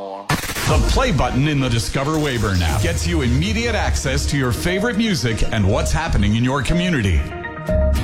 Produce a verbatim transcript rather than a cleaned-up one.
more. The play button in the Discover Weyburn app gets you immediate access to your favorite music and what's happening in your community.